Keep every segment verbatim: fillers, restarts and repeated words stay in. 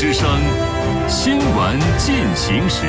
之声新闻进行时。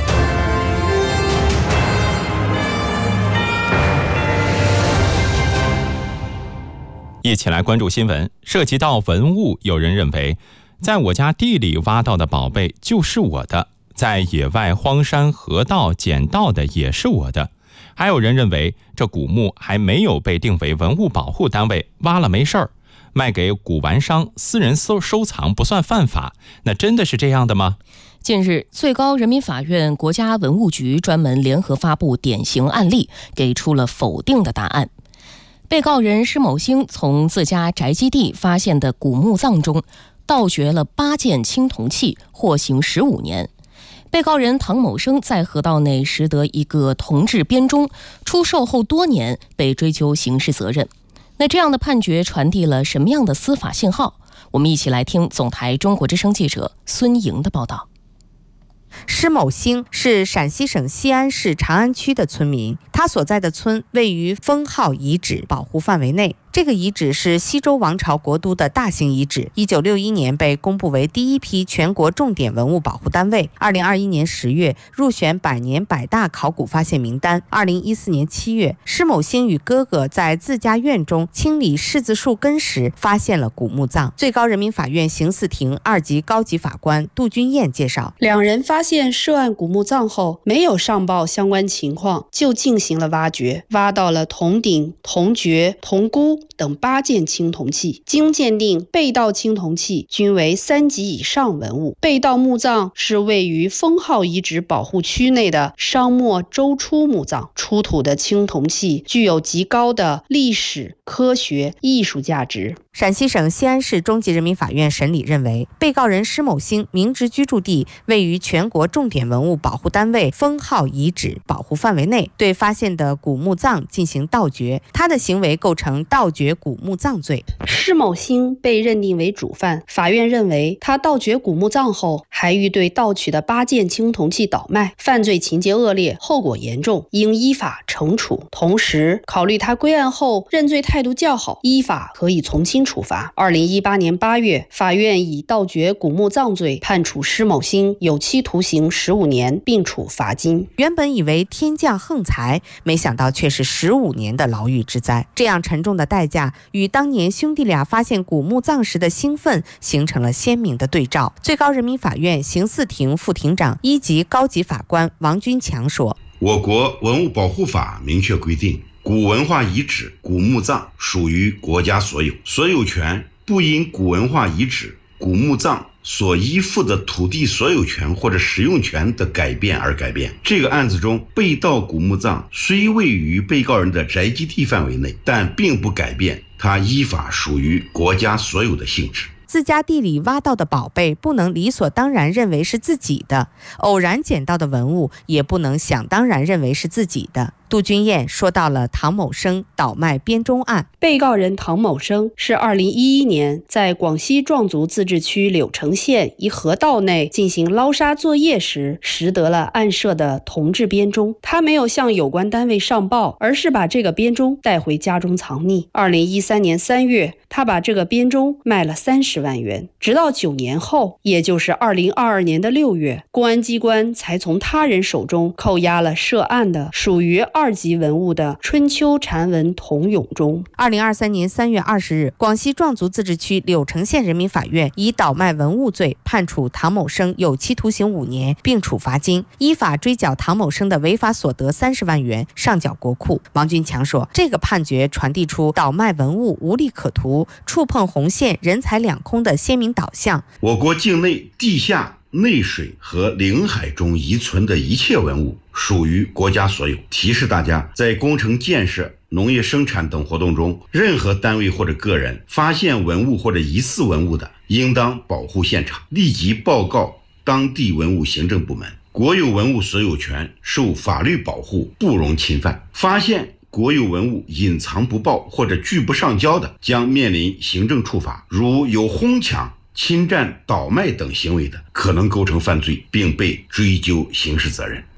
一起来关注新闻。涉及到文物，有人认为在我家地里挖到的宝贝就是我的，在野外荒山河道捡到的也是我的。还有人认为这古墓还没有被定为文物保护单位，挖了没事儿，卖给古玩商私人收收藏不算犯法。那真的是这样的吗？ 近日，最高人民法院国家文物局专门联合发布典型案例，给出了否定的答案。被告人施某星从自家宅基地发现的古墓葬中盗掘了八件青铜器，获刑十五年。被告人唐某生在河道内拾得一个铜制编钟，出售后多年被追究刑事责任。那这样的判决传递了什么样的司法信号？我们一起来听总台中国之声记者孙莹的报道。 施某星是陕西省西安市长安区的村民，他所在的村位于封号遗址保护范围内。这个遗址是西周王朝国都的大型遗址，一九六一年被公布为第一批全国重点文物保护单位。二零二一年十月入选百年百大考古发现名单。二零一四年七月，施某星与哥哥在自家院中清理柿子树根时发现了古墓葬。最高人民法院刑四庭二级高级法官杜君燕介绍， 两人发现涉案古墓葬后，没有上报相关情况，就进行了挖掘，挖到了铜鼎、铜爵、铜箍等八件青铜器，经鉴定，被盗青铜器均为三级以上文物。被盗墓葬是位于封号遗址保护区内的商末周初墓葬，出土的青铜器具有极高的历史、科学、艺术价值。 陕西省西安市中级人民法院审理认为，被告人施某星明知居住地位于全国重点文物保护单位封号遗址保护范围内，对发现的古墓葬进行盗掘，他的行为构成盗掘古墓葬罪。 施某星被认定为主犯，法院认为他盗掘古墓葬后，还欲对盗取的八件青铜器倒卖，犯罪情节恶劣，后果严重，应依法惩处。同时，考虑他归案后认罪态度较好，依法可以从轻处罚。二零一八年八月，法院以盗掘古墓葬罪判处施某星有期徒刑十五年，并处罚金。 原本以为天降横财，没想到却是十五年的牢狱之灾。这样沉重的代价与当年兄弟俩发现古墓葬时的兴奋形成了鲜明的对照。最高人民法院刑四庭副庭长、一级高级法官王军强说， 我国文物保护法明确规定，古文化遗址、古墓葬属于国家所有，所有权不因古文化遗址、古墓葬所依附的土地所有权或者使用权的改变而改变。这个案子中，被盗古墓葬虽位于被告人的宅基地范围内，但并不改变它依法属于国家所有的性质。 自家地里挖到的宝贝不能理所当然认为是自己的，偶然捡到的文物也不能想当然认为是自己的。杜君燕说到了唐某生倒卖编钟案。 被告人唐某生是二零一一年在广西壮族自治区柳城县一河道内进行捞沙作业时，拾得了案涉的铜制编钟。他没有向有关单位上报，而是把这个编钟带回家中藏匿。二零一三年三月，他把这个编钟卖了三十万元。直到九年后，也就是二零二二年的六月，公安机关才从他人手中扣押了涉案的属于二级文物的春秋禅文铜俑钟。 二零二三年三月二十日，广西壮族自治区柳城县人民法院以倒卖文物罪判处唐某生有期徒刑五年，并处罚金，依法追缴唐某生的违法所得三十万元，上缴国库。王军强说，这个判决传递出倒卖文物无利可图、触碰红线、人财两空的鲜明导向。 我国境内地下、内水和领海中遗存的一切文物属于国家所有。提示大家，在工程建设、农业生产等活动中，任何单位或者个人发现文物或者疑似文物的，应当保护现场，立即报告当地文物行政部门。国有文物所有权受法律保护，不容侵犯。发现国有文物隐藏不报或者拒不上交的，将面临行政处罚。如有哄抢、侵占、倒卖等行为的，可能构成犯罪，并被追究刑事责任。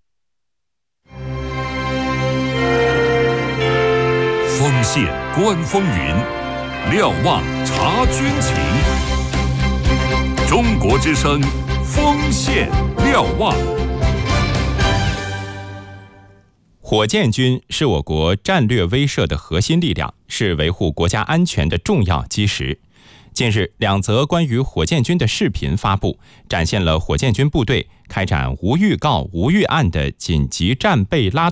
锋线观风云，瞭望察军情。中国国之声，锋线瞭望。 火箭军是我国战略威慑的核心力量，是维护国家安全的重要基石。近日，两则关于火箭军的视频发布，展现了火箭军部队开展无预告、无预案的紧急战备拉